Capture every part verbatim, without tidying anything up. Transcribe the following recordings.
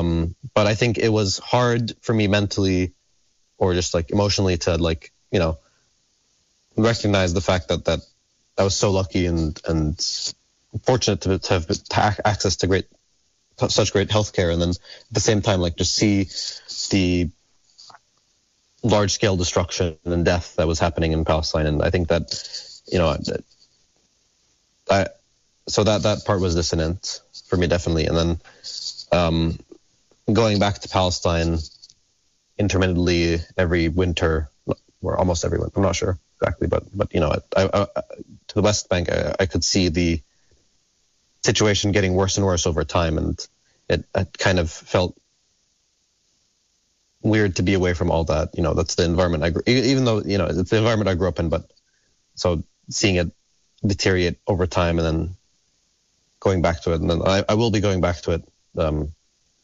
Um, but I think it was hard for me mentally or just like emotionally to like, you know, recognize the fact that, that I was so lucky and, and fortunate to, to have to ha- access to great, such great healthcare. And then at the same time, like just see the large scale destruction and death that was happening in Palestine. And I think that, you know, I, so that, that part was dissonant for me, definitely. And then, um, going back to Palestine intermittently every winter, or almost every winter, I'm not sure exactly, but, but you know, I, I, I, to the West Bank, I, I could see the situation getting worse and worse over time. And it, it kind of felt weird to be away from all that. You know, that's the environment I grew, even though, you know, it's the environment I grew up in, but so seeing it deteriorate over time and then going back to it. And then I, I will be going back to it um,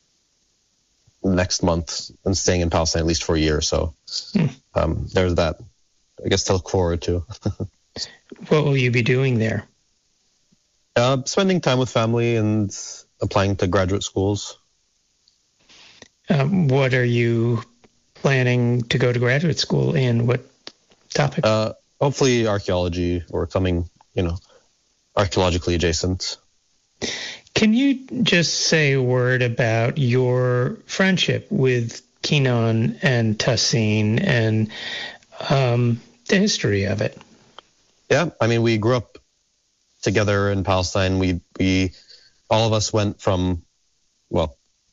next month and staying in Palestine at least for a year. So um, there's that, I guess, to look forward to. What will you be doing there? Uh, spending time with family and applying to graduate schools. Um, what are you planning to go to graduate school in? What topic? Uh, hopefully archaeology or something, you know, archaeologically adjacent. Can you just say a word about your friendship with Kenan and Tassin and um, the history of it? Yeah, I mean, we grew up together in Palestine. We, we, all of us went from, well,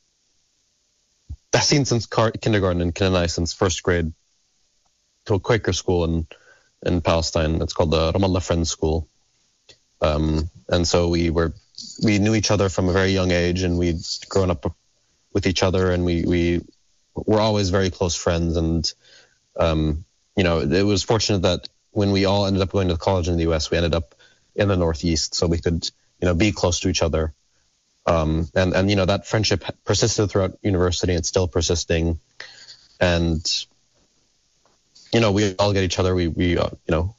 Tassin since car- kindergarten and Kenan and I since first grade to a Quaker school in, in Palestine. It's called the Ramallah Friends School. Um, and so we were, we knew each other from a very young age, and we'd grown up with each other, and we, we were always very close friends. And, um, you know, it was fortunate that when we all ended up going to college in the U S, we ended up in the Northeast, so we could, you know, be close to each other. Um, and, and, you know, that friendship persisted throughout university. It's still persisting. And, you know, we all get each other. We, we, uh, you know,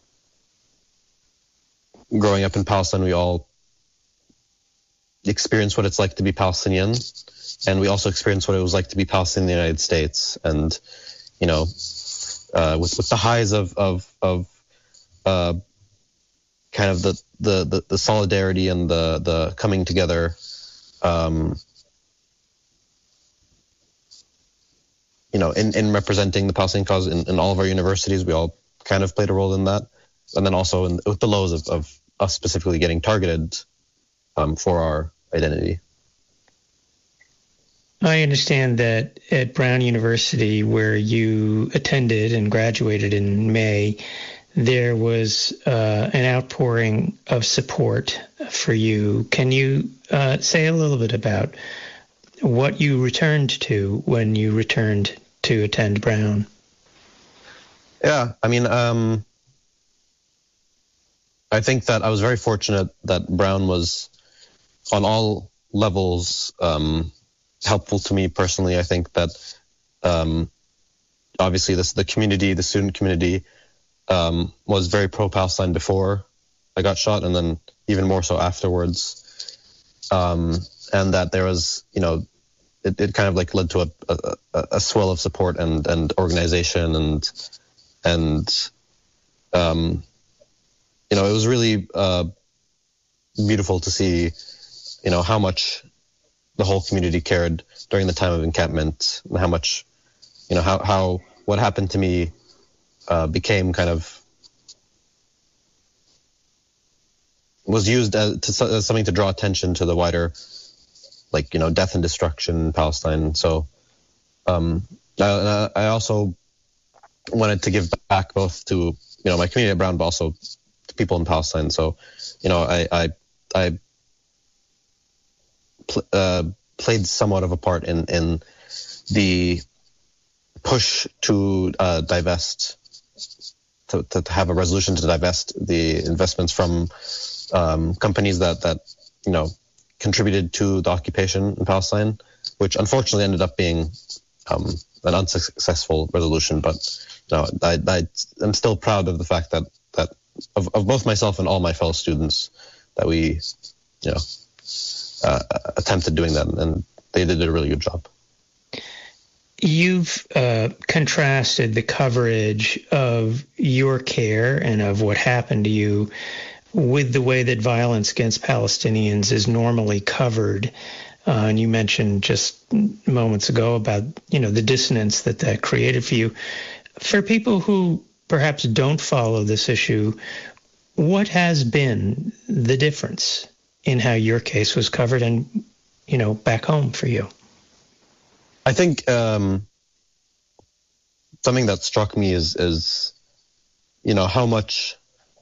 growing up in Palestine, we all experience what it's like to be Palestinian. And we also experience what it was like to be Palestinian in the United States. And, you know, uh, with, with the highs of, of, of, uh, kind of the, the, the, the solidarity and the, the coming together, um, you know, in, in representing the Palestinian cause in, in all of our universities, we all kind of played a role in that. And then also in, with the lows of, of us specifically getting targeted um, for our identity. I understand that at Brown University, where you attended and graduated in May, there was uh, an outpouring of support for you. Can you uh, say a little bit about what you returned to when you returned to attend Brown? Yeah, I mean, um, I think that I was very fortunate that Brown was on all levels um, helpful to me personally. I think that um, obviously this, the community, the student community, Um, was very pro-Palestine before I got shot, and then even more so afterwards. Um, and that there was, you know, it, it kind of like led to a, a, a swell of support and, and organization and, and um, you know, it was really uh, beautiful to see, you know, how much the whole community cared during the time of encampment, and how much, you know, how, how what happened to me Uh, became kind of was used as, to, as something to draw attention to the wider, like, you know, death and destruction in Palestine. So um, I, I also wanted to give back both to, you know, my community at Brown, but also to people in Palestine. So, you know, I I, I pl- uh, played somewhat of a part in in the push to uh, divest. To, to, to have a resolution to divest the investments from um, companies that, that, you know, contributed to the occupation in Palestine, which unfortunately ended up being um, an unsuccessful resolution. But, you know, I, I, I'm still proud of the fact that, that of, of both myself and all my fellow students that we, you know, uh, attempted doing that. And they did a really good job. You've uh, contrasted the coverage of your care and of what happened to you with the way that violence against Palestinians is normally covered. Uh, and you mentioned just moments ago about, you know, the dissonance that that created for you. For people who perhaps don't follow this issue, what has been the difference in how your case was covered and, you know, back home for you? I think um, something that struck me is, is, you know, how much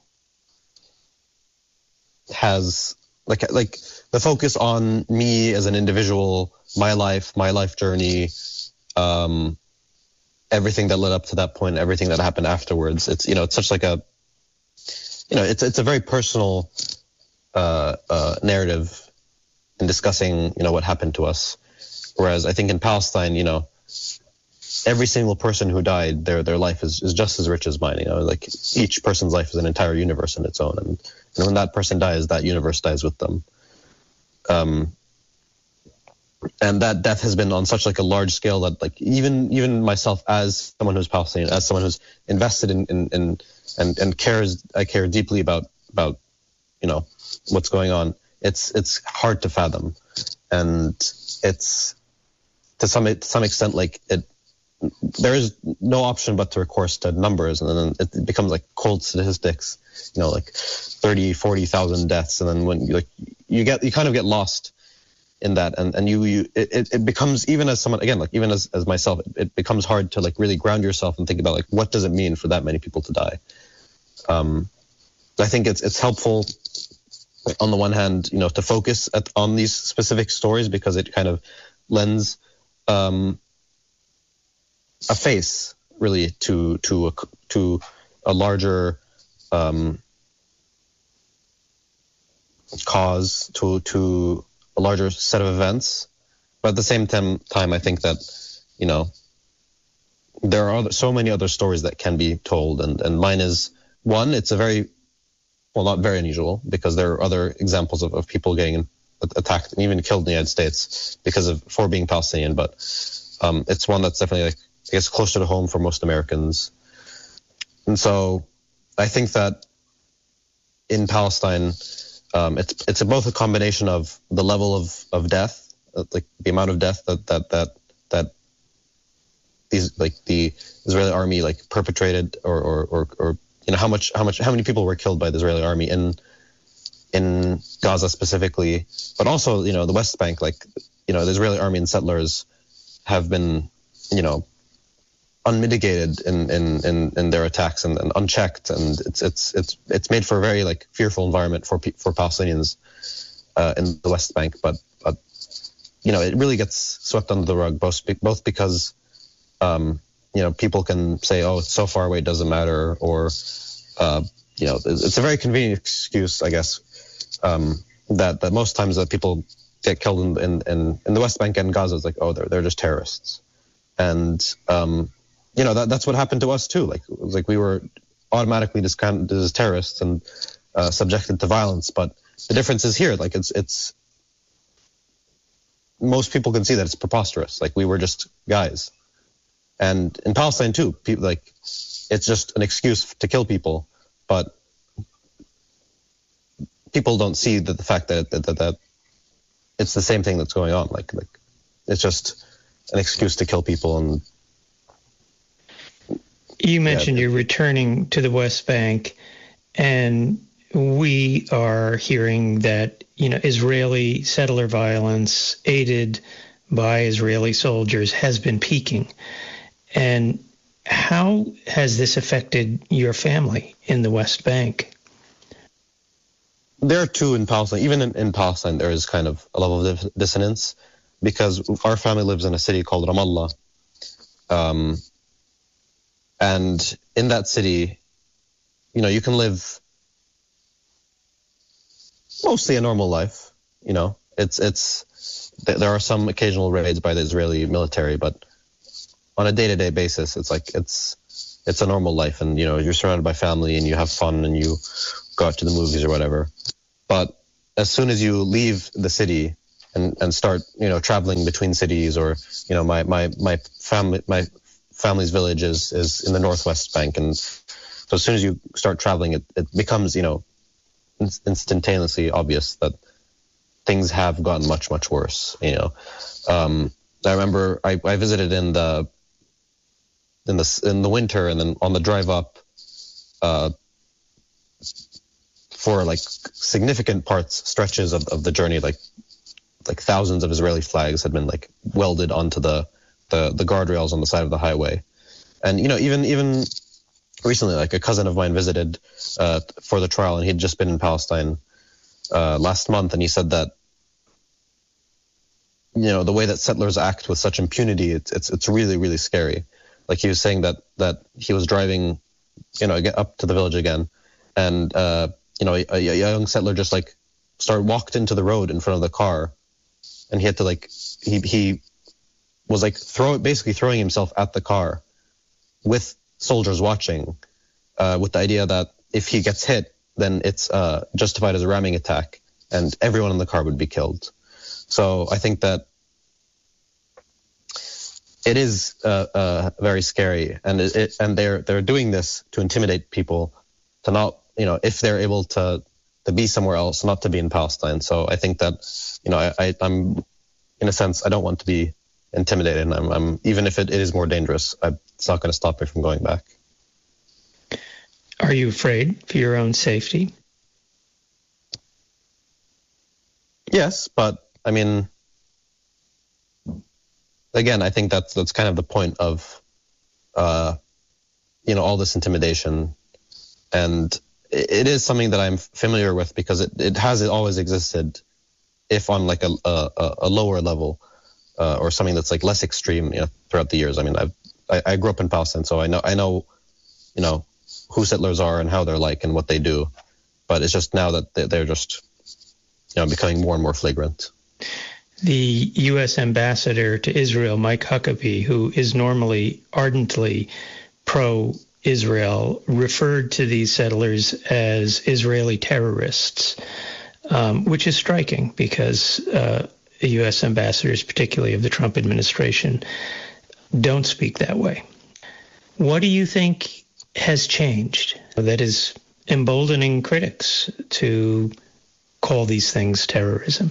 has, like, like the focus on me as an individual, my life, my life journey, um, everything that led up to that point, everything that happened afterwards. It's, you know, it's such like a, you know, it's it's a very personal uh, uh, narrative in discussing, you know, what happened to us. Whereas I think in Palestine, you know, every single person who died, their their life is, is just as rich as mine. You know, like each person's life is an entire universe in its own, and, and when that person dies, that universe dies with them. Um, and that death has been on such like a large scale that like even even myself as someone who's Palestinian, as someone who's invested in in, in and and cares, I care deeply about about you know what's going on. It's it's hard to fathom, and it's to some to some extent like it. There is no option but to recourse to numbers, and then it becomes like cold statistics. You know, like thirty, forty thousand deaths, and then when you like you get you kind of get lost in that, and and you you it, it becomes, even as someone, again, like even as as myself, it, it becomes hard to like really ground yourself and think about like what does it mean for that many people to die. Um, I think it's it's helpful on the one hand, you know, to focus at, on these specific stories because it kind of lends um, a face really to to a, to a larger um, cause, to to a larger set of events. But at the same time, time I think that, you know, there are so many other stories that can be told, and, and mine is one. It's a very, well, not very unusual, because there are other examples of, of people getting attacked and even killed in the United States because of for being Palestinian, but um, it's one that's definitely, like, I guess, closer to home for most Americans. And so I think that in Palestine, um, it's it's a, both a combination of the level of, of death, like the amount of death that that that that these like the Israeli army like perpetrated, or or or, or you know how much how much how many people were killed by the Israeli army in in Gaza specifically, but also, you know, the West Bank. Like, you know, the Israeli army and settlers have been, you know, unmitigated in in in, in their attacks, and, and unchecked, and it's it's it's it's made for a very like fearful environment for for Palestinians uh, in the West Bank. But but you know, it really gets swept under the rug, both both because um, you know, people can say, oh, it's so far away, it doesn't matter, or uh, you know, it's a very convenient excuse, I guess, um, that that most times that people get killed in in in, in the West Bank and Gaza is like, oh, they're they're just terrorists, and um, you know, that that's what happened to us too. Like, it was like we were automatically discounted as terrorists and uh, subjected to violence. But the difference is here, like it's it's most people can see that it's preposterous. Like, we were just guys, and in Palestine too, people, like, it's just an excuse to kill people, but people don't see that the fact that that, that that it's the same thing that's going on. Like like it's just an excuse to kill people. And you mentioned yeah. you're returning to the West Bank, and we are hearing that, you know, Israeli settler violence aided by Israeli soldiers has been peaking. And how has this affected your family in the West Bank? There are two in Palestine. Even in, in Palestine, there is kind of a level of dissonance, because our family lives in a city called Ramallah. Um, and in that city, you know, you can live mostly a normal life. You know, it's it's there are some occasional raids by the Israeli military, but on a day-to-day basis, it's like it's it's a normal life, and you know, you're surrounded by family and you have fun and you go out to the movies or whatever. But as soon as you leave the city and, and start, you know, traveling between cities, or, you know, my, my, my family, my family's village is, is in the Northwest Bank. And so as soon as you start traveling, it, it becomes, you know, instantaneously obvious that things have gotten much, much worse, you know. Um, I remember I, I visited in the, in the, in the winter, and then on the drive up, uh, for like significant parts, stretches of, of the journey, like like thousands of Israeli flags had been like welded onto the, the the guardrails on the side of the highway. And you know, even even recently, like a cousin of mine visited uh, for the trial, and he'd just been in Palestine uh, last month, and he said that, you know, the way that settlers act with such impunity, it's it's it's really really scary. Like he was saying that that he was driving, you know, up to the village again, and uh, you know, a, a young settler just like started walked into the road in front of the car, and he had to like he he was like throw basically throwing himself at the car with soldiers watching, uh, with the idea that if he gets hit, then it's uh, justified as a ramming attack, and everyone in the car would be killed. So I think that it is uh, uh, very scary, and it, it and they're they're doing this to intimidate people to not, you know, if they're able to to be somewhere else, not to be in Palestine. So I think that, you know, I, I I'm in a sense I don't want to be intimidated, and I'm, I'm even if it, it is more dangerous, I, it's not going to stop me from going back. Are you afraid for your own safety? Yes, but I mean, again, I think that's that's kind of the point of, uh, you know, all this intimidation, and it, it is something that I'm familiar with because it, it has always existed, if on like a a, a lower level, uh, or something that's like less extreme, you know, throughout the years. I mean, I've, I I grew up in Palestine, so I know I know, you know, who settlers are and how they're like and what they do, but it's just now that they're just, you know, becoming more and more flagrant. The U S ambassador to Israel, Mike Huckabee, who is normally ardently pro-Israel, referred to these settlers as Israeli terrorists, um, which is striking because uh, U S ambassadors, particularly of the Trump administration, don't speak that way. What do you think has changed that is emboldening critics to call these things terrorism?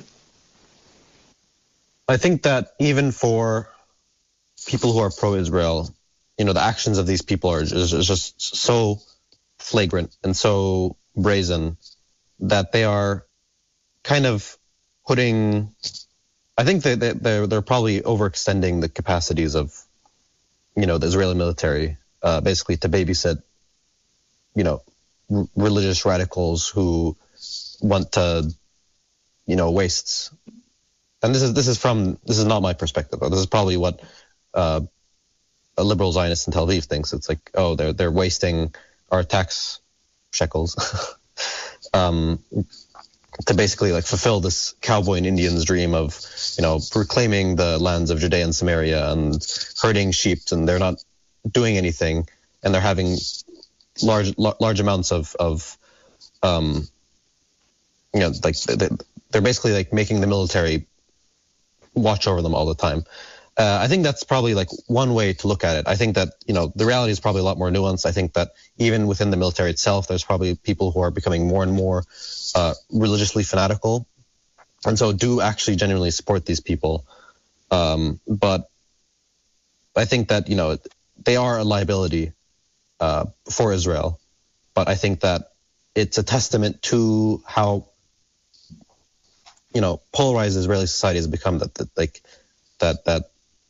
I think that even for people who are pro-Israel, you know, the actions of these people are just, is just so flagrant and so brazen that they are kind of putting, I think that they, they're, they're probably overextending the capacities of, you know, the Israeli military, uh, basically to babysit, you know, r- religious radicals who want to, you know, waste. And this is this is from this is not my perspective. This is probably what uh, a liberal Zionist in Tel Aviv thinks. It's like, oh, they're they're wasting our tax shekels um, to basically like fulfill this cowboy and Indian's dream of, you know, reclaiming the lands of Judea and Samaria and herding sheep, and they're not doing anything, and they're having large large amounts of of um, you know, like they're basically like making the military watch over them all the time. Uh, I think that's probably like one way to look at it. I think that, you know, the reality is probably a lot more nuanced. I think that even within the military itself, there's probably people who are becoming more and more uh, religiously fanatical, and so do actually genuinely support these people. Um, but I think that, you know, they are a liability uh, for Israel. But I think that it's a testament to how, you know, polarized Israeli society has become, that, that like that that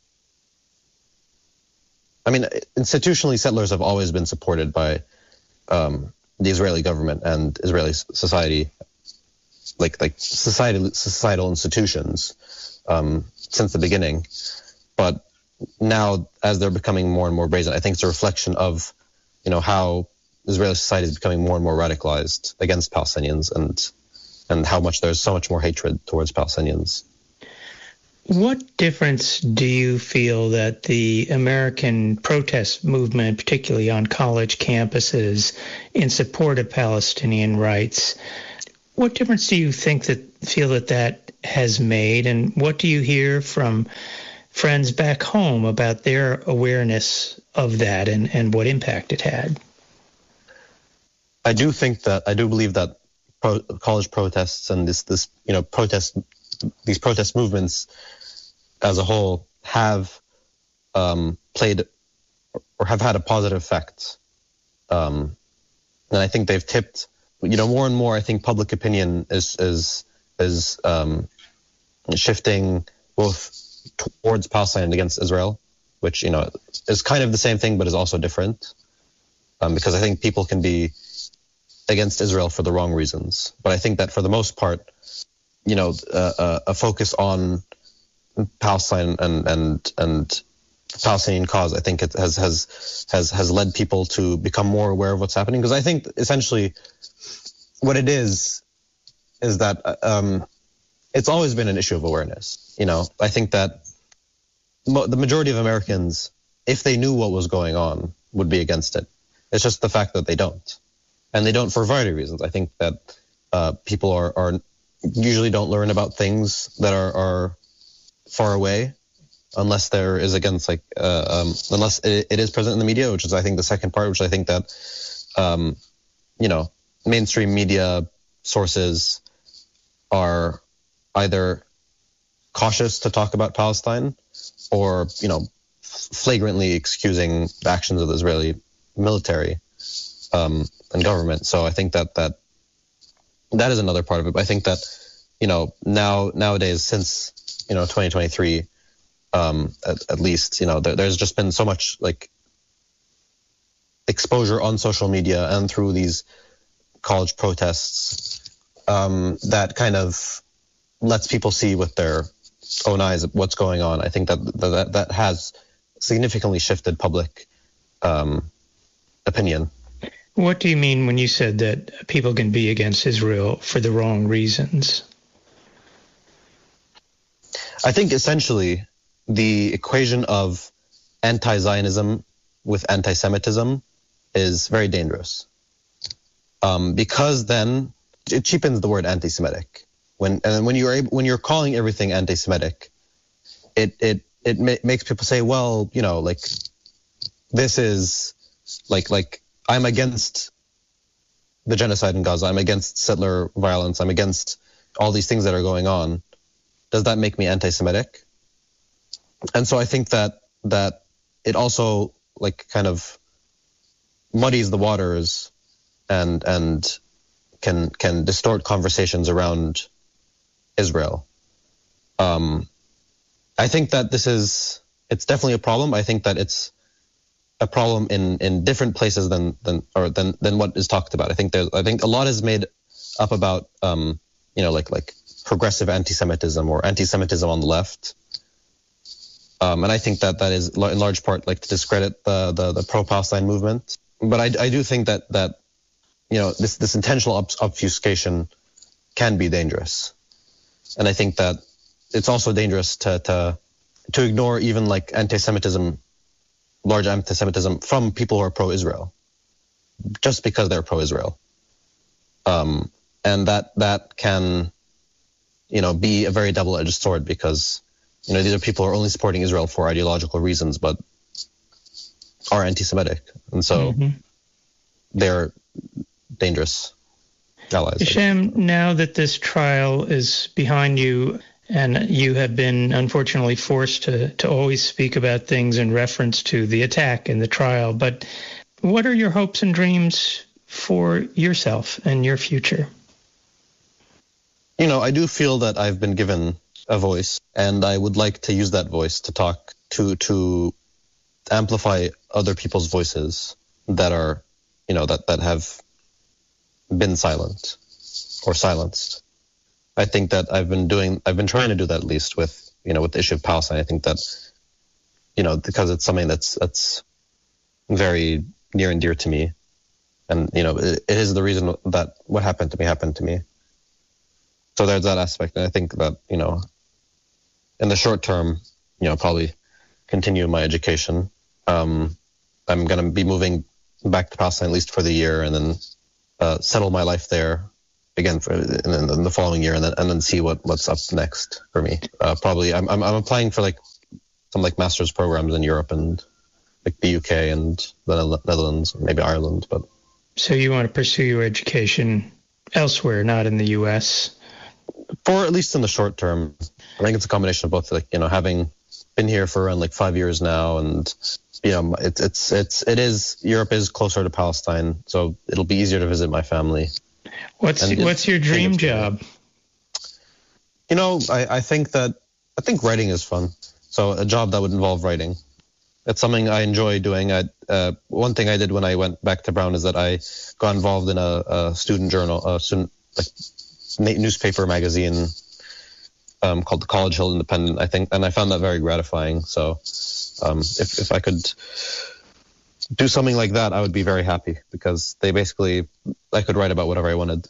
I mean, institutionally, settlers have always been supported by um, the Israeli government and Israeli society, like like societal societal institutions um, since the beginning. But now, as they're becoming more and more brazen, I think it's a reflection of, you know, how Israeli society is becoming more and more radicalized against Palestinians, and and how much there's so much more hatred towards Palestinians. What difference do you feel that the American protest movement, particularly on college campuses in support of Palestinian rights, What difference do you think that feel that that has made, and what do you hear from friends back home about their awareness of that and, and what impact it had? I do think that I do believe that pro, college protests and this this you know protest these protest movements as a whole have um, played or have had a positive effect, um, and I think they've tipped. You know, more and more, I think public opinion is is is um, shifting both towards Palestine and against Israel, which you know is kind of the same thing, but is also different, um, because I think people can be against Israel for the wrong reasons. But I think that for the most part, you know, uh, a focus on Palestine and and and the Palestinian cause, I think it has has has has led people to become more aware of what's happening. Because I think essentially what it is is that um, it's always been an issue of awareness. You know, I think that mo- the majority of Americans, if they knew what was going on, would be against it. It's just the fact that they don't. And they don't for a variety of reasons. I think that uh, people are, are usually don't learn about things that are, are far away, unless there is against like uh, um, unless it, it is present in the media, which is I think the second part, which I think that um, you know mainstream media sources are either cautious to talk about Palestine or you know flagrantly excusing the actions of the Israeli military. Um, and government. So I think that that that is another part of it. But I think that you know now nowadays, since you know twenty twenty-three, um, at, at least you know there, there's just been so much like exposure on social media and through these college protests um, that kind of lets people see with their own eyes what's going on. I think that that that has significantly shifted public um, opinion. What do you mean when you said that people can be against Israel for the wrong reasons? I think essentially the equation of anti-Zionism with anti-Semitism is very dangerous. Um, because then it cheapens the word anti-Semitic. When and when you're able, when you're calling everything anti-Semitic, it it it ma- makes people say, well, you know, like this is like like. I'm against the genocide in Gaza. I'm against settler violence. I'm against all these things that are going on. Does that make me anti-Semitic? And so I think that that it also like kind of muddies the waters and and can can distort conversations around Israel. Um, I think that this is it's definitely a problem. I think that it's a problem in, in different places than than or than than what is talked about. I think there's I think a lot is made up about um, you know like like progressive anti-Semitism or anti-Semitism on the left, um, and I think that that is in large part like to discredit the the, the pro-Palestine movement. But I, I do think that that you know this this intentional obfuscation can be dangerous, and I think that it's also dangerous to to to ignore even like anti-Semitism. Large anti-Semitism from people who are pro-Israel, just because they're pro-Israel, um, and that that can, you know, be a very double-edged sword because, you know, these are people who are only supporting Israel for ideological reasons, but are anti-Semitic, and so mm-hmm. they're dangerous allies. Hishem, now that this trial is behind you, and you have been unfortunately forced to, to always speak about things in reference to the attack and the trial. But what are your hopes and dreams for yourself and your future? You know, I do feel that I've been given a voice, and I would like to use that voice to talk, to to amplify other people's voices that are, you know, that, that have been silent or silenced. I think that I've been doing, I've been trying to do that at least with, you know, with the issue of Palestine. I think that, you know, because it's something that's, that's very near and dear to me. And, you know, it, it is the reason that what happened to me happened to me. So there's that aspect. And I think that, you know, in the short term, you know, probably continue my education. Um, I'm going to be moving back to Palestine at least for the year and then uh, settle my life there. again for in, in the following year, and then and then see what, what's up next for me. Uh, probably I'm, I'm I'm applying for like some like master's programs in Europe and like the U K and the Netherlands, maybe Ireland. But so you want to pursue your education elsewhere, not in the U S? For at least in the short term. I think it's a combination of both, like, you know, having been here for around like five years now, and you know, it's it's it's it is Europe is closer to Palestine, so it'll be easier to visit my family. What's and what's your dream job? You know, I, I think that I think writing is fun. So a job that would involve writing. It's something I enjoy doing. I uh, one thing I did when I went back to Brown is that I got involved in a, a student journal, a student like newspaper magazine um, called the College Hill Independent, I think, and I found that very gratifying. So um, if if I could do something like that, I would be very happy, because they basically, I could write about whatever I wanted.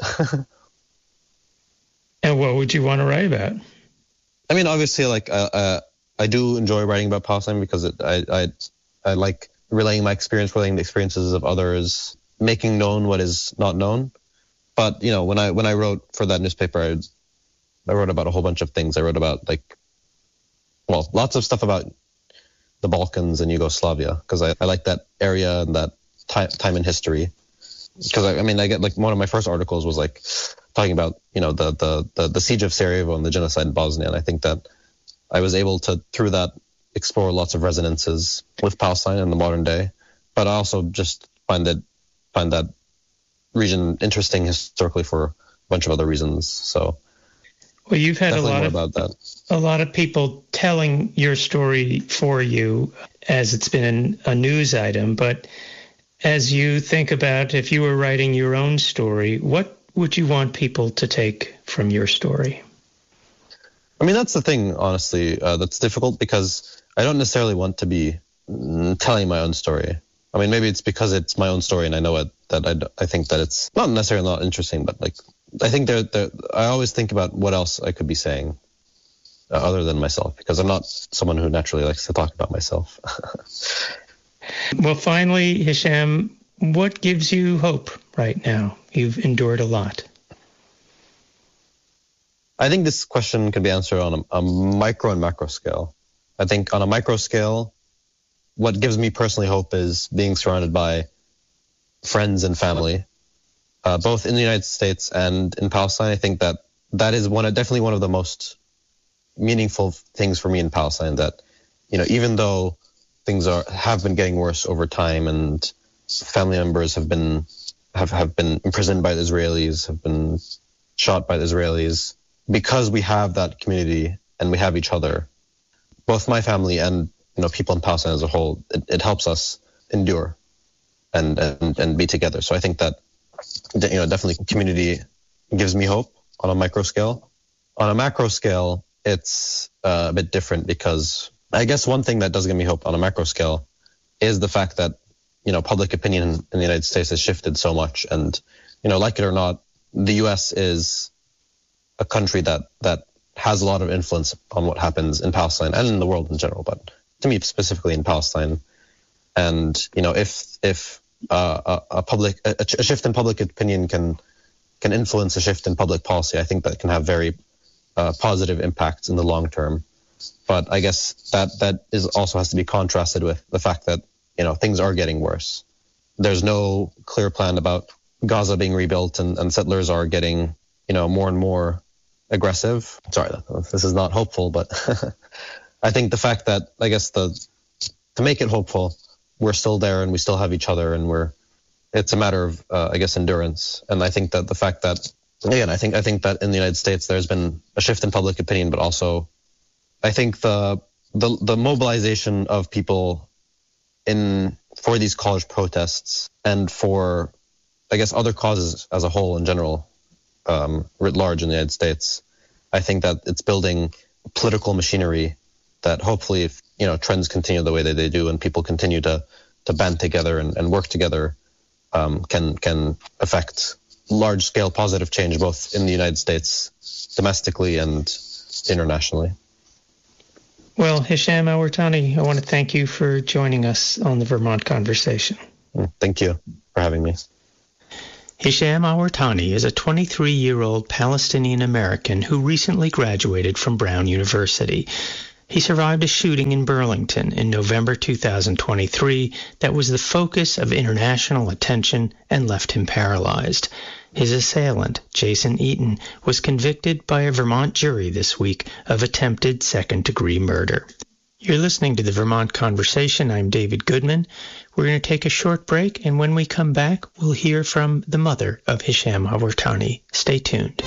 And what would you want to write about? I mean, obviously, like uh, uh, I do enjoy writing about Palestine, because it, I, I I like relaying my experience, relaying the experiences of others, making known what is not known. But you know, when I when I wrote for that newspaper, I, I wrote about a whole bunch of things. I wrote about like, well, lots of stuff about the Balkans and Yugoslavia, because I, I like that area and that time time in history. Because I, I mean, I get like one of my first articles was like talking about, you know, the, the the the siege of Sarajevo and the genocide in Bosnia, and I think that I was able to, through that, explore lots of resonances with Palestine in the modern day. But I also just find that find that region interesting historically for a bunch of other reasons. So, well, you've had a lot more of about that. a lot of people telling your story for you, as it's been a news item. But as you think about, if you were writing your own story, what would you want people to take from your story? I mean, that's the thing, honestly, uh, that's difficult, because I don't necessarily want to be mm, telling my own story. I mean, maybe it's because it's my own story and I know it, that I, I think that it's not necessarily not interesting, but like, I think there, there, I always think about what else I could be saying uh, other than myself, because I'm not someone who naturally likes to talk about myself. Well, finally, Hisham, what gives you hope right now? You've endured a lot. I think this question can be answered on a, a micro and macro scale. I think on a micro scale, what gives me personally hope is being surrounded by friends and family, uh, both in the United States and in Palestine. I think that that is one, definitely one of the most meaningful things for me in Palestine, that, you know, even though things are have been getting worse over time and family members have been have, have been imprisoned by the Israelis, have been shot by the Israelis, because we have that community and we have each other, both my family and, you know, people in Palestine as a whole, it, it helps us endure and, and and be together. So I think that, you know, definitely community gives me hope on a micro scale. On a macro scale, it's uh, a bit different, because I guess one thing that does give me hope on a macro scale is the fact that, you know, public opinion in the United States has shifted so much. And, you know, like it or not, the U S is a country that, that has a lot of influence on what happens in Palestine and in the world in general, but to me specifically in Palestine. And, you know, if if uh, a, a public a, a shift in public opinion can can influence a shift in public policy, I think that can have very uh, positive impacts in the long term. But I guess that that is also has to be contrasted with the fact that, you know, things are getting worse. There's no clear plan about Gaza being rebuilt, and, and settlers are getting, you know, more and more aggressive. Sorry, this is not hopeful, but I think the fact that, I guess the to make it hopeful, we're still there and we still have each other, and we're it's a matter of uh, I guess endurance. And I think that the fact that again, I think I think that in the United States there's been a shift in public opinion, but also I think the the the mobilization of people in for these college protests and for I guess other causes as a whole in general, um, writ large in the United States, I think that it's building political machinery that hopefully, if, you know, trends continue the way that they do and people continue to to band together and, and work together, um, can can affect large scale positive change both in the United States domestically and internationally. Well, Hisham Al-Wartani, I want to thank you for joining us on the Vermont Conversation. Thank you for having me. Hisham Awartani is a twenty-three-year-old Palestinian-American who recently graduated from Brown University. He survived a shooting in Burlington in November two thousand twenty-three that was the focus of international attention and left him paralyzed. His assailant, Jason Eaton, was convicted by a Vermont jury this week of attempted second-degree murder. You're listening to the Vermont Conversation. I'm David Goodman. We're going to take a short break, and when we come back, we'll hear from the mother of Hisham Awartani. Stay tuned.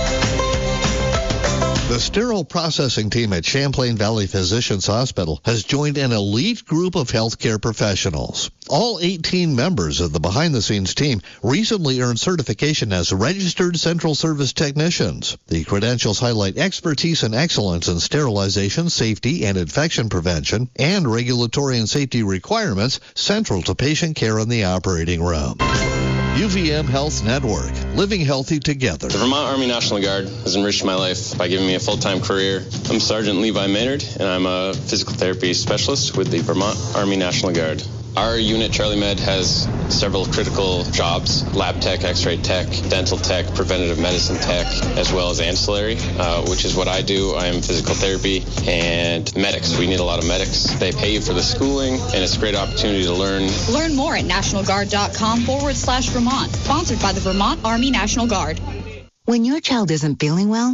The sterile processing team at Champlain Valley Physicians Hospital has joined an elite group of healthcare professionals. All eighteen members of the behind-the-scenes team recently earned certification as registered central service technicians. The credentials highlight expertise and excellence in sterilization, safety, and infection prevention, and regulatory and safety requirements central to patient care in the operating room. U V M Health Network, living healthy together. The Vermont Army National Guard has enriched my life by giving me a full-time career. I'm Sergeant Levi Maynard, and I'm a physical therapy specialist with the Vermont Army National Guard. Our unit, Charlie Med, has several critical jobs: lab tech, x-ray tech, dental tech, preventative medicine tech, as well as ancillary, uh, which is what I do. I am physical therapy and medics. We need a lot of medics. They pay you for the schooling, and it's a great opportunity to learn. Learn more at nationalguard.com forward slash Vermont. Sponsored by the Vermont Army National Guard. When your child isn't feeling well,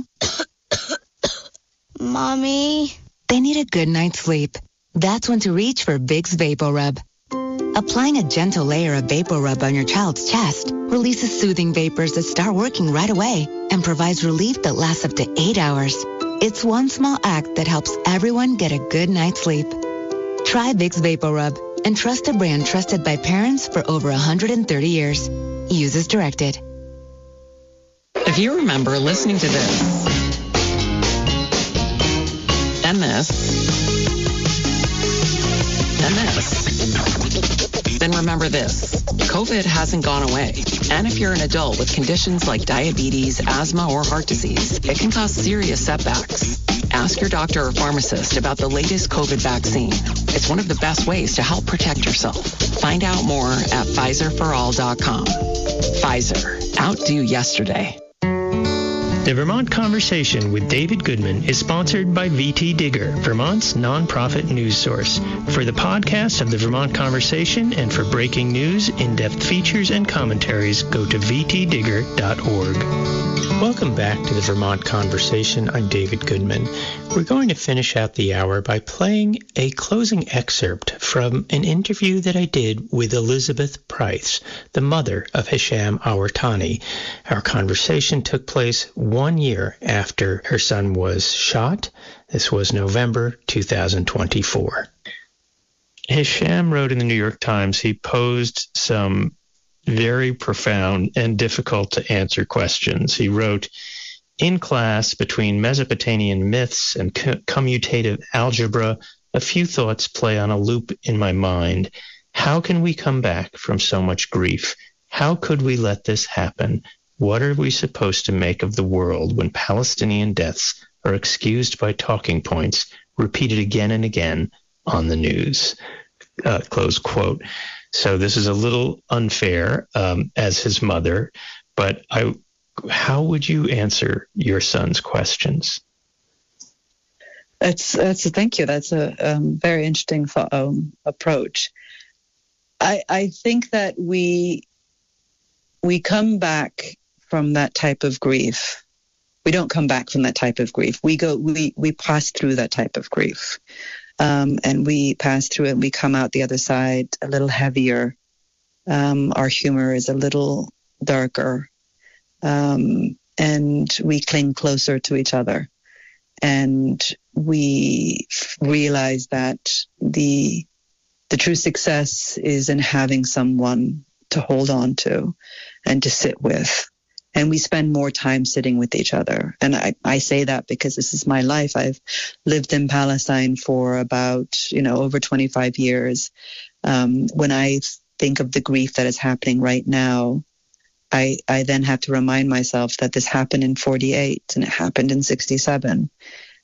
Mommy, they need a good night's sleep. That's when to reach for Vicks VapoRub. Applying a gentle layer of VapoRub on your child's chest releases soothing vapors that start working right away and provides relief that lasts up to eight hours. It's one small act that helps everyone get a good night's sleep. Try Vicks VapoRub and trust a brand trusted by parents for over one hundred thirty years. Use as directed. If you remember listening to this and this and this, then remember this. COVID hasn't gone away. And if you're an adult with conditions like diabetes, asthma, or heart disease, it can cause serious setbacks. Ask your doctor or pharmacist about the latest COVID vaccine. It's one of the best ways to help protect yourself. Find out more at Pfizer for all dot com. Pfizer. Outdo yesterday. The Vermont Conversation with David Goodman is sponsored by V T Digger, Vermont's nonprofit news source. For the podcast of the Vermont Conversation and for breaking news, in-depth features, and commentaries, go to v t digger dot org. Welcome back to the Vermont Conversation. I'm David Goodman. We're going to finish out the hour by playing a closing excerpt from an interview that I did with Elizabeth Price, the mother of Hisham Awartani. Our conversation took place one year after her son was shot. This was November two thousand twenty-four. Hisham wrote in the New York Times he posed some very profound and difficult to answer questions. He wrote, "In class, between Mesopotamian myths and co- commutative algebra, a few thoughts play on a loop in my mind. How can we come back from so much grief? How could we let this happen? What are we supposed to make of the world when Palestinian deaths are excused by talking points repeated again and again on the news?" Uh, close quote. So this is a little unfair um, as his mother, but I, how would you answer your son's questions? That's that's a, thank you. That's a um, very interesting um, approach. I I think that we we come back from that type of grief. We don't come back from that type of grief. We go we we pass through that type of grief. Um, and we pass through it and we come out the other side a little heavier. Um, our humor is a little darker. Um, and we cling closer to each other. And we realize that the the true success is in having someone to hold on to and to sit with. And we spend more time sitting with each other. And I, I say that because this is my life. I've lived in Palestine for about, you know, over twenty-five years. Um, when I think of the grief that is happening right now, I, I then have to remind myself that this happened in forty-eight and it happened in sixty-seven.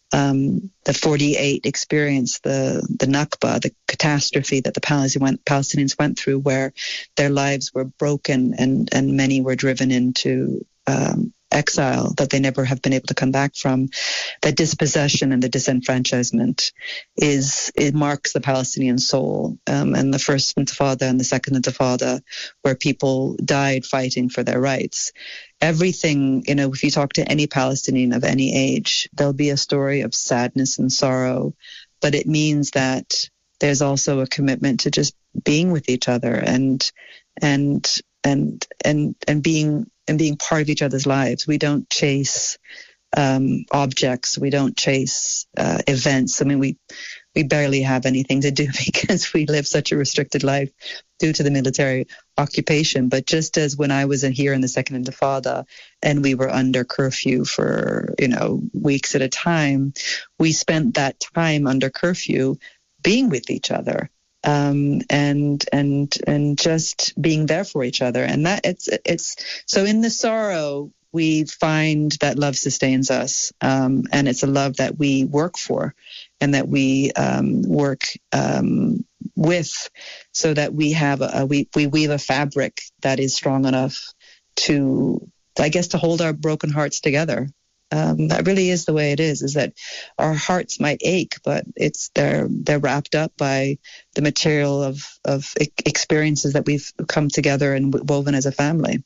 um, the forty-eight experience, the the Nakba, the catastrophe that the Palestinians went through, where their lives were broken and, and many were driven into um, exile that they never have been able to come back from. That dispossession and the disenfranchisement is, it marks the Palestinian soul. Um, and the first Intifada and the second Intifada, where people died fighting for their rights. Everything, you know, if you talk to any Palestinian of any age, there'll be a story of sadness and sorrow, but it means that there's also a commitment to just being with each other and, and, and, and, and being, and being part of each other's lives. We don't chase um, objects. We don't chase uh, events. I mean, we we barely have anything to do because we live such a restricted life due to the military occupation. But just as when I was in here in the Second Intifada and we were under curfew for, you know, weeks at a time, we spent that time under curfew being with each other. Um, and and and just being there for each other, and that it's it's so in the sorrow we find that love sustains us, um, and it's a love that we work for, and that we um, work um, with, so that we have a, we we weave a fabric that is strong enough to, I guess, to hold our broken hearts together. Um, that really is the way it is, is that our hearts might ache, but it's they're they're wrapped up by the material of, of experiences that we've come together and woven as a family.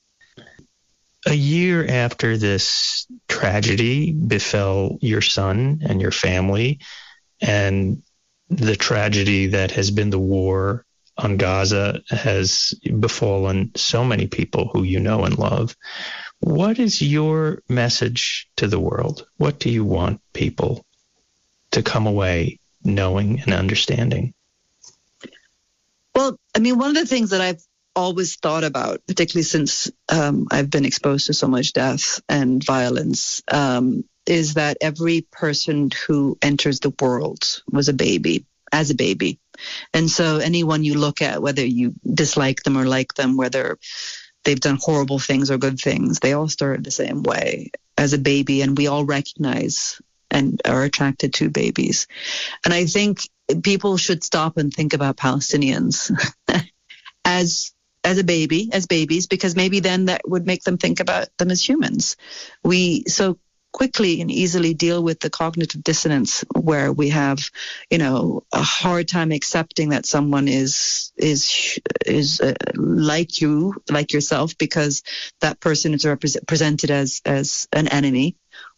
A year after this tragedy befell your son and your family, and the tragedy that has been the war on Gaza has befallen so many people who you know and love, what is your message to the world? What do you want people to come away knowing and understanding? Well, I mean, one of the things that I've always thought about, particularly since um, I've been exposed to so much death and violence, um, is that every person who enters the world was a baby, as a baby. And so anyone you look at, whether you dislike them or like them, whether they've done horrible things or good things, they all started the same way, as a baby, and we all recognize and are attracted to babies. And I think people should stop and think about Palestinians as as a baby, as babies, because maybe then that would make them think about them as humans. We so quickly and easily deal with the cognitive dissonance where we have, you know, a hard time accepting that someone is is is uh, like you, like yourself, because that person is represent, presented as as an enemy,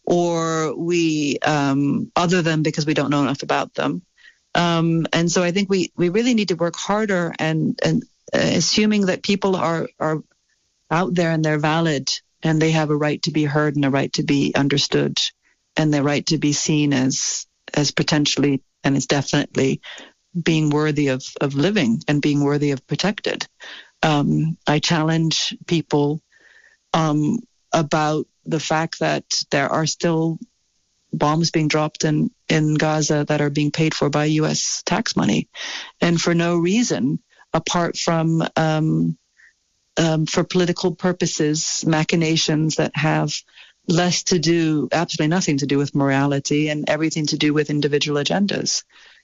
or we um, other them because we don't know enough about them. Um, and so I think we we really need to work harder and and uh, assuming that people are are out there and they're valid, and they have a right to be heard and a right to be understood, and the right to be seen as as potentially and as definitely being worthy of, of living and being worthy of protected. Um, I challenge people um, about the fact that there are still bombs being dropped in, in Gaza that are being paid for by U S tax money, and for no reason apart from um, Um, for political purposes, machinations that have less to do, absolutely nothing to do with morality, and everything to do with individual agendas.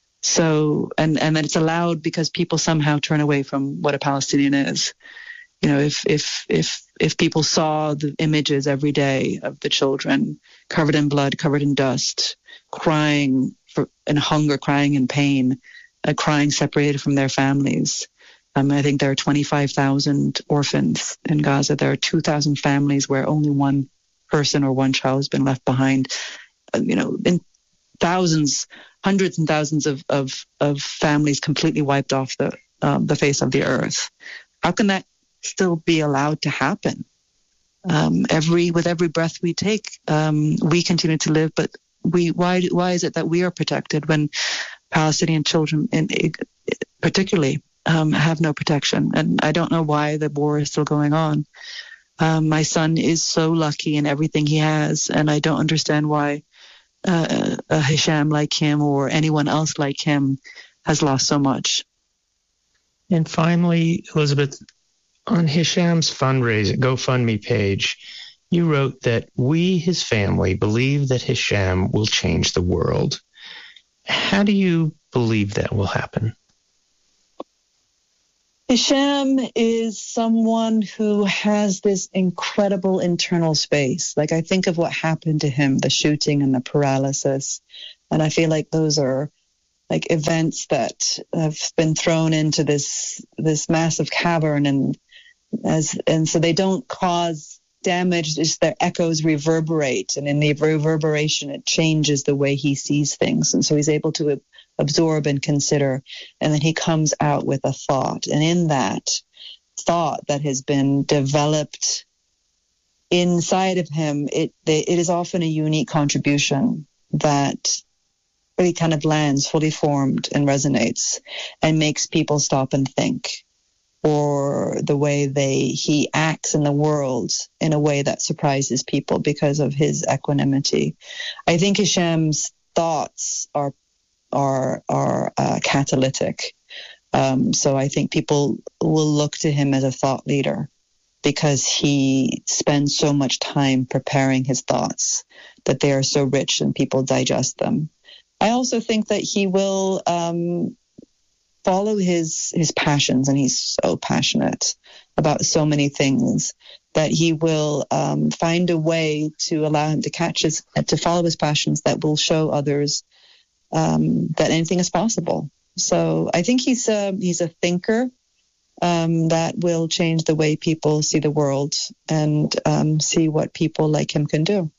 So, and, and that it's allowed because people somehow turn away from what a Palestinian is. You know, if, if, if, if people saw the images every day of the children covered in blood, covered in dust, crying for, in hunger, crying in pain, uh, crying separated from their families. Um, I think there are twenty-five thousand orphans in Gaza. There are two thousand families where only one person or one child has been left behind. Uh, you know, in thousands, hundreds and thousands of, of, of families completely wiped off the um, the face of the earth. How can that still be allowed to happen? Um, every with every breath we take, um, we continue to live. But we why why is it that we are protected when Palestinian children, in, particularly, Um, have no protection? And I don't know why the war is still going on. Um, my son is so lucky in everything he has, and I don't understand why uh, a Hisham like him or anyone else like him has lost so much. And finally, Elizabeth, on Hisham's fundraising GoFundMe page, you wrote that we, his family, believe that Hisham will change the world. How do you believe that will happen? Hisham is someone who has this incredible internal space. Like, I think of what happened to him, the shooting and the paralysis. And I feel like those are like events that have been thrown into this this massive cavern, and as and so they don't cause damage, just their echoes reverberate, and in the reverberation it changes the way he sees things, and so he's able to absorb and consider, and then he comes out with a thought, and in that thought that has been developed inside of him, it it is often a unique contribution that really kind of lands fully formed and resonates and makes people stop and think, or the way they he acts in the world in a way that surprises people because of his equanimity. I think Hisham's thoughts are are are uh, catalytic. Um, so I think people will look to him as a thought leader because he spends so much time preparing his thoughts that they are so rich and people digest them. I also think that he will um, follow his his passions, and he's so passionate about so many things that he will um, find a way to allow him to catch his, to follow his passions that will show others um, that anything is possible. So I think he's a, he's a thinker um, that will change the way people see the world and um, see what people like him can do.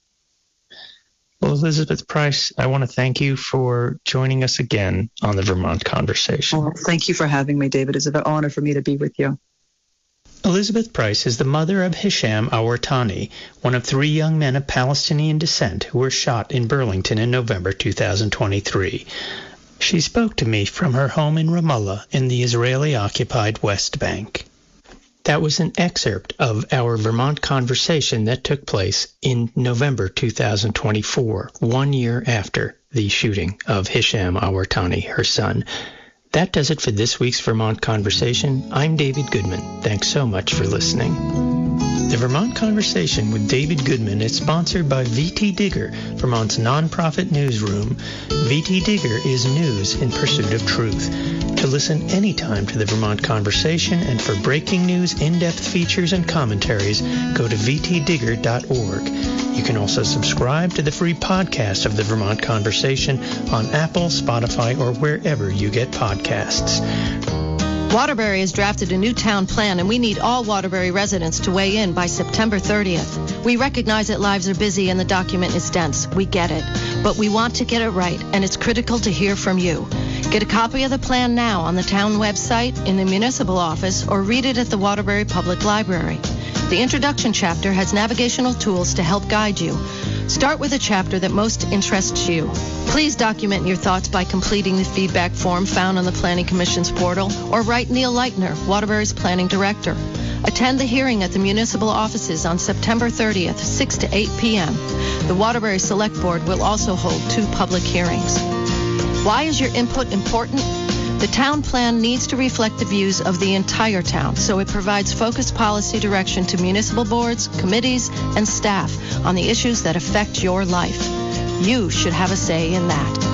Well, Elizabeth Price, I want to thank you for joining us again on the Vermont Conversation. Oh, thank you for having me, David. It's an honor for me to be with you. Elizabeth Price is the mother of Hisham Awartani, one of three young men of Palestinian descent who were shot in Burlington in November two thousand twenty-three. She spoke to me from her home in Ramallah in the Israeli-occupied West Bank. That was an excerpt of our Vermont Conversation that took place in November two thousand twenty-four, one year after the shooting of Hisham Awartani, her son. That does it for this week's Vermont Conversation. I'm David Goodman. Thanks so much for listening. The Vermont Conversation with David Goodman is sponsored by V T Digger, Vermont's nonprofit newsroom. V T Digger is news in pursuit of truth. To listen anytime to the Vermont Conversation and for breaking news, in-depth features, and commentaries, go to v t digger dot org. You can also subscribe to the free podcast of the Vermont Conversation on Apple, Spotify, or wherever you get podcasts. Waterbury has drafted a new town plan, and we need all Waterbury residents to weigh in by September thirtieth. We recognize that lives are busy and the document is dense. We get it. But we want to get it right, and it's critical to hear from you. Get a copy of the plan now on the town website, in the municipal office, or read it at the Waterbury Public Library. The introduction chapter has navigational tools to help guide you. Start with a chapter that most interests you. Please document your thoughts by completing the feedback form found on the Planning Commission's portal, or write Neil Leitner, Waterbury's Planning Director. Attend the hearing at the municipal offices on September thirtieth, six to eight p.m. The Waterbury Select Board will also hold two public hearings. Why is your input important? The town plan needs to reflect the views of the entire town, so it provides focused policy direction to municipal boards, committees, and staff on the issues that affect your life. You should have a say in that.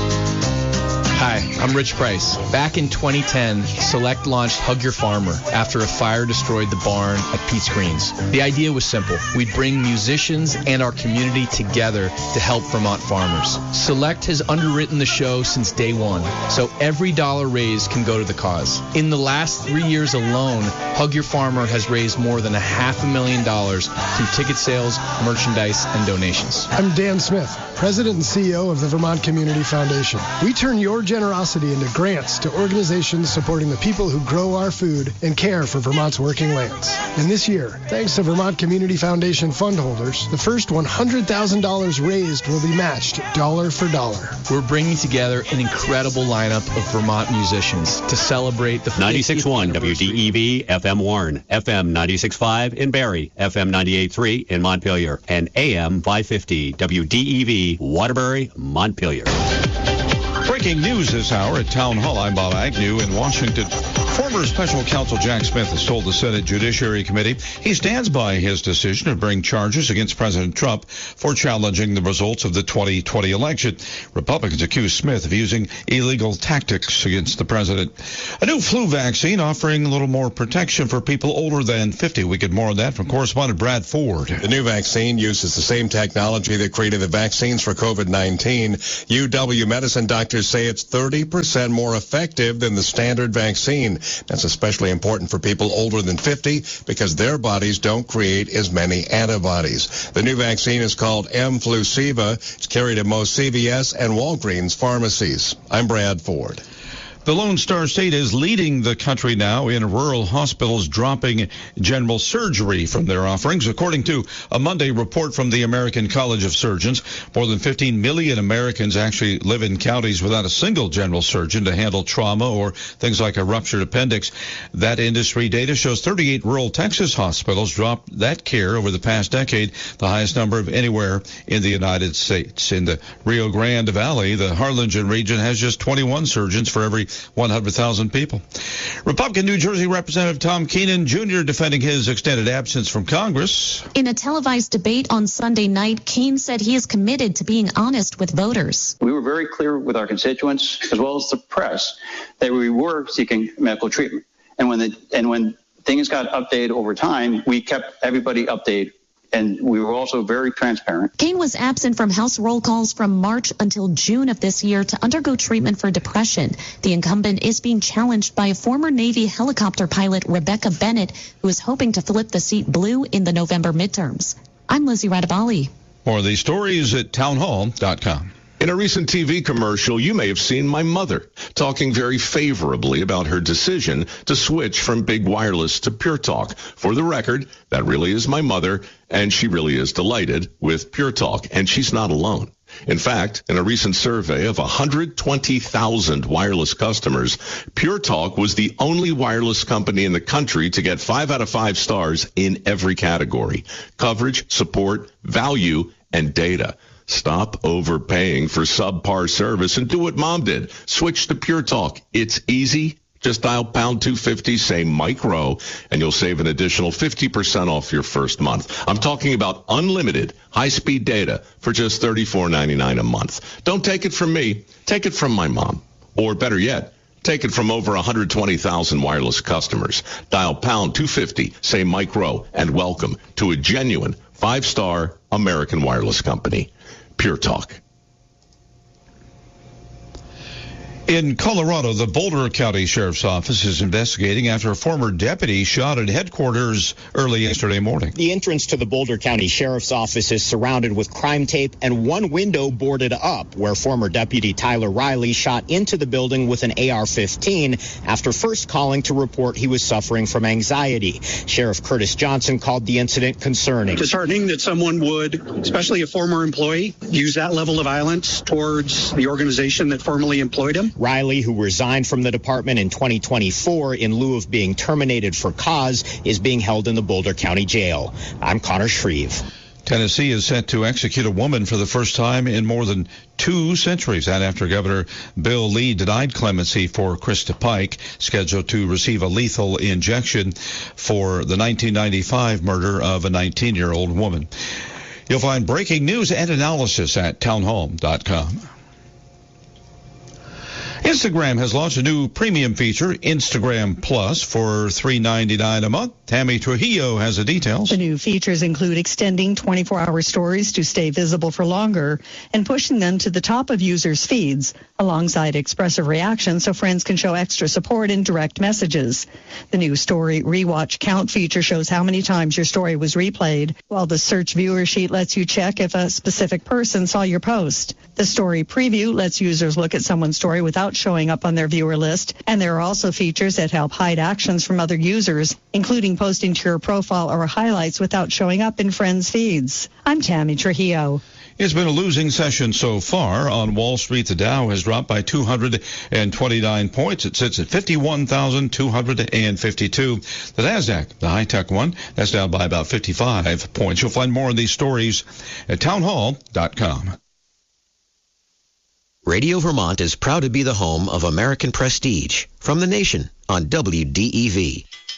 Hi, I'm Rich Price. Back in twenty ten, Select launched Hug Your Farmer after a fire destroyed the barn at Pete's Greens. The idea was simple. We'd bring musicians and our community together to help Vermont farmers. Select has underwritten the show since day one, so every dollar raised can go to the cause. In the last three years alone, Hug Your Farmer has raised more than a half a million dollars through ticket sales, merchandise, and donations. I'm Dan Smith, President and C E O of the Vermont Community Foundation. We turn your generosity into grants to organizations supporting the people who grow our food and care for Vermont's working lands. And this year, thanks to Vermont Community Foundation fund holders, the first one hundred thousand dollars raised will be matched dollar for dollar. We're bringing together an incredible lineup of Vermont musicians to celebrate the ninety-six point one W D E V F M Warren, F M ninety-six point five in Barrie, F M ninety-eight point three in Montpelier, and A M five fifty W D E V Waterbury, Montpelier. Breaking news this hour at Town Hall. I'm Bob Agnew in Washington. Former Special Counsel Jack Smith has told the Senate Judiciary Committee he stands by his decision to bring charges against President Trump for challenging the results of the twenty twenty election. Republicans accuse Smith of using illegal tactics against the president. A new flu vaccine offering a little more protection for people older than fifty. We get more on that from correspondent Brad Ford. The new vaccine uses the same technology that created the vaccines for COVID nineteen. U W Medicine doctors say it's thirty percent more effective than the standard vaccine. That's especially important for people older than fifty because their bodies don't create as many antibodies. The new vaccine is called Mflusiva. It's carried at most C V S and Walgreens pharmacies. I'm Brad Ford. The Lone Star State is leading the country now in rural hospitals dropping general surgery from their offerings. According to a Monday report from the American College of Surgeons, more than fifteen million Americans actually live in counties without a single general surgeon to handle trauma or things like a ruptured appendix. That industry data shows thirty-eight rural Texas hospitals dropped that care over the past decade, the highest number of anywhere in the United States. In the Rio Grande Valley, the Harlingen region has just twenty-one surgeons for every one hundred thousand people. Republican New Jersey Representative Tom Keenan Junior defending his extended absence from Congress. In a televised debate on Sunday night, Keene said he is committed to being honest with voters. We were very clear with our constituents, as well as the press, that we were seeking medical treatment. And when the and when things got updated over time, we kept everybody updated. And we were also very transparent. Keene was absent from House roll calls from March until June of this year to undergo treatment for depression. The incumbent is being challenged by a former Navy helicopter pilot, Rebecca Bennett, who is hoping to flip the seat blue in the November midterms. I'm Lizzie Radabali. More of these stories at townhall dot com. In a recent T V commercial, you may have seen my mother talking very favorably about her decision to switch from Big Wireless to Pure Talk. For the record, that really is my mother, and she really is delighted with Pure Talk, and she's not alone. In fact, in a recent survey of one hundred twenty thousand wireless customers, Pure Talk was the only wireless company in the country to get five out of five stars in every category: coverage, support, value, and data. Stop overpaying for subpar service and do what Mom did. Switch to Pure Talk. It's easy. Just dial pound two fifty, say Mike Rowe, and you'll save an additional fifty percent off your first month. I'm talking about unlimited high-speed data for just thirty-four ninety-nine a month. Don't take it from me. Take it from my mom. Or better yet, take it from over one hundred twenty thousand wireless customers. Dial pound two fifty, say Mike Rowe, and welcome to a genuine five-star American wireless company. Pure Talk. In Colorado, the Boulder County Sheriff's Office is investigating after a former deputy shot at headquarters early yesterday morning. The entrance to the Boulder County Sheriff's Office is surrounded with crime tape and one window boarded up, where former Deputy Tyler Riley shot into the building with an A R fifteen after first calling to report he was suffering from anxiety. Sheriff Curtis Johnson called the incident concerning. Disheartening that someone would, especially a former employee, use that level of violence towards the organization that formerly employed him. Riley, who resigned from the department in twenty twenty-four in lieu of being terminated for cause, is being held in the Boulder County Jail. I'm Connor Shreve. Tennessee is set to execute a woman for the first time in more than two centuries. That after Governor Bill Lee denied clemency for Krista Pike, scheduled to receive a lethal injection for the nineteen ninety-five murder of a nineteen-year-old woman. You'll find breaking news and analysis at townhall dot com. Instagram has launched a new premium feature, Instagram Plus, for three ninety-nine a month. Tammy Trujillo has the details. The new features include extending twenty-four hour stories to stay visible for longer and pushing them to the top of users' feeds, alongside expressive reactions so friends can show extra support in direct messages. The new story rewatch count feature shows how many times your story was replayed, while the search viewer sheet lets you check if a specific person saw your post. The story preview lets users look at someone's story without showing up on their viewer list, and there are also features that help hide actions from other users, including posting to your profile or highlights without showing up in friends' feeds. I'm Tammy Trujillo. It's been a losing session so far. On Wall Street, the Dow has dropped by two hundred twenty-nine points. It sits at fifty-one thousand two hundred fifty-two. The NASDAQ, the high-tech one, that's down by about fifty-five points. You'll find more of these stories at townhall dot com. Radio Vermont is proud to be the home of American Prestige from the nation on W D E V.